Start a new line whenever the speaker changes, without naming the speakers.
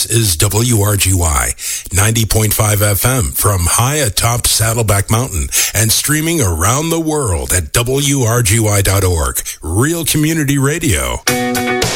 is WRGY 90.5 FM from high atop Saddleback Mountain and streaming around the world at WRGY.org. Real Community Radio.